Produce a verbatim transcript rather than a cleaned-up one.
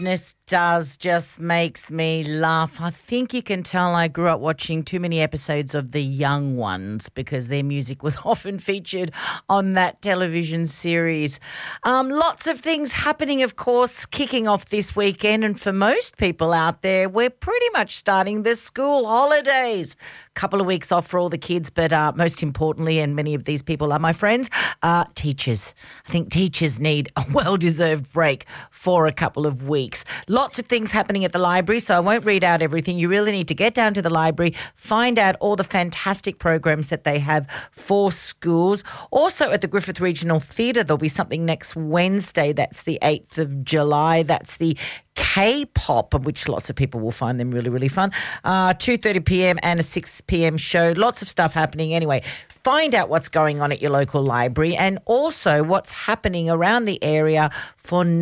This does just makes me laugh. I think you can tell I grew up watching too many episodes of The Young Ones because their music was often featured on that television series. Um, lots of things happening, of course, kicking off this weekend. And for most people out there, we're pretty much starting the school holidays. Couple of weeks off for all the kids, but uh, most importantly, and many of these people are my friends, uh, teachers. I think teachers need a well-deserved break for a couple of weeks. Lots of things happening at the library, so I won't read out everything. You really need to get down to the library, find out all the fantastic programs that they have for schools. Also at the Griffith Regional Theatre, there'll be something next Wednesday. That's the eighth of July. That's the K-pop, of which lots of people will find them really, really fun. Uh, two thirty p.m. and a six p.m. show. Lots of stuff happening. Anyway, find out what's going on at your local library and also what's happening around the area for